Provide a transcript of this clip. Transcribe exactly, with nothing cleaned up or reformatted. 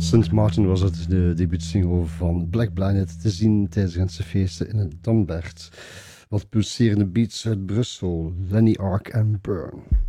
Saint Martin was het, de debuutsingle van Black Blinded, te zien tijdens Gentse feesten in het Dambert. Wat pulserende beats uit Brussel, Lenny Ark en Burn.